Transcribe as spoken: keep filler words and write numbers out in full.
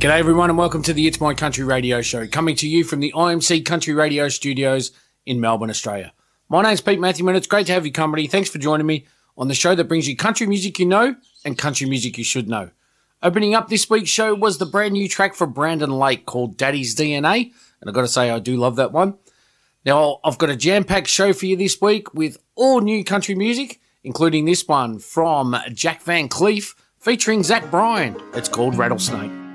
G'day everyone and welcome to the It's My Country Radio Show, coming to you from the I M C Country Radio Studios in Melbourne, Australia. My name's Pete Matthew and it's great to have your company. Thanks for joining me on the show that brings you country music you know and country music you should know. Opening up this week's show was the brand new track for Brandon Lake called Daddy's D N A, and I've got to say I do love that one. Now, I've got a jam-packed show for you this week with all new country music, including this one from Jack Van Cleef featuring Zach Bryan. It's called Rattlesnake.